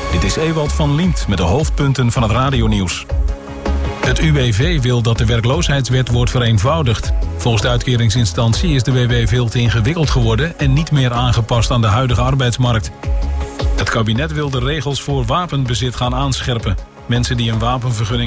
Dit is Ewald van Liemt met de hoofdpunten van het radionieuws. Het UWV wil dat de werkloosheidswet wordt vereenvoudigd. Volgens de uitkeringsinstantie is de WW veel te ingewikkeld geworden en niet meer aangepast aan de huidige arbeidsmarkt. Het kabinet wil de regels voor wapenbezit gaan aanscherpen. Mensen die een wapenvergunning